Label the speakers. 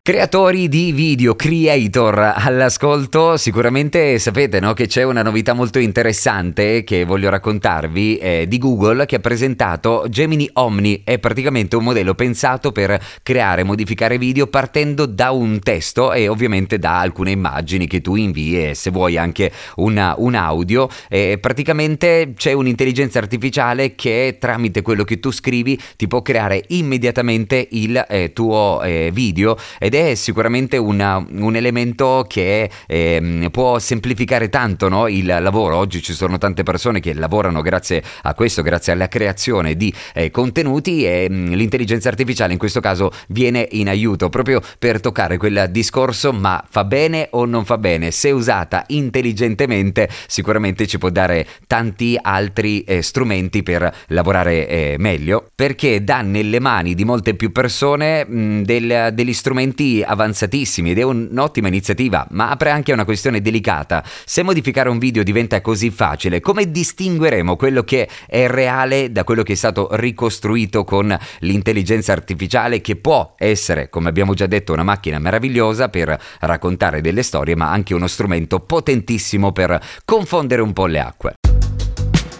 Speaker 1: Creatori di video, creator all'ascolto, sicuramente sapete, no, che c'è una novità molto interessante che voglio raccontarvi di Google, che ha presentato Gemini Omni. È praticamente un modello pensato per creare e modificare video partendo da un testo e ovviamente da alcune immagini che tu invii e se vuoi anche un audio. Praticamente c'è un'intelligenza artificiale che tramite quello che tu scrivi ti può creare immediatamente il tuo video, ed è sicuramente un elemento che può semplificare tanto, no, il lavoro. Oggi ci sono tante persone che lavorano grazie a questo, grazie alla creazione di contenuti, e l'intelligenza artificiale in questo caso viene in aiuto proprio per toccare quel discorso: ma fa bene o non fa bene? Se usata intelligentemente sicuramente ci può dare tanti altri strumenti per lavorare meglio, perché dà nelle mani di molte più persone degli strumenti avanzatissimi, ed è un'ottima iniziativa, ma apre anche una questione delicata. Se modificare un video diventa così facile, come distingueremo quello che è reale da quello che è stato ricostruito con l'intelligenza artificiale, che può essere, come abbiamo già detto, una macchina meravigliosa per raccontare delle storie, ma anche uno strumento potentissimo per confondere un po' le acque.